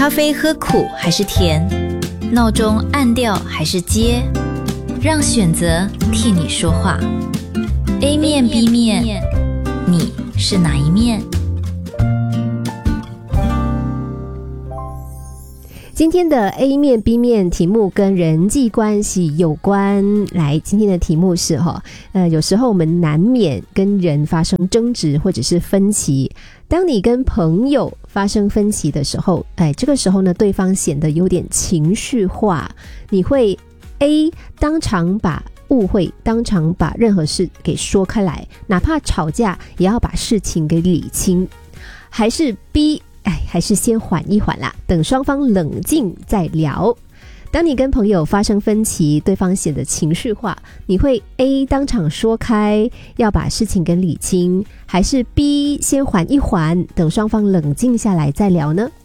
咖啡喝苦还是甜？闹钟按掉还是接？让选择替你说话。A 面 B 面，你是哪一面？ 今天的 A 面 B 面题目跟人际关系有关。来，今天的题目是有时候我们难免跟人发生争执或者是分歧。当你跟朋友发生分歧的时候，这个时候呢，对方显得有点情绪化，你会 A 当场把误会，当场把任何事给说开来，哪怕吵架也要把事情给理清，还是 B还是先缓一缓啦，等双方冷静再聊。当你跟朋友发生分歧，对方显得情绪化，你会 A 当场说开，要把事情给理清，还是 B 先缓一缓，等双方冷静下来再聊呢？